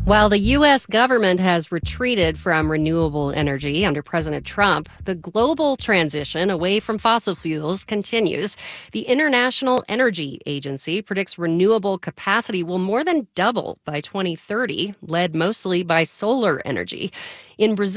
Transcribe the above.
While the U.S. government has retreated from renewable energy under President Trump, the global transition away from fossil fuels continues. The International Energy Agency predicts renewable capacity will more than double by 2030, led mostly by solar energy. In Brazil,